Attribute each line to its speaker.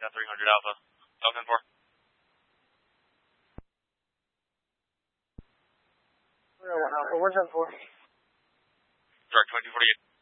Speaker 1: 300 Alpha. Falcon 4.
Speaker 2: Alpha, where's that for?
Speaker 1: Direct 2048.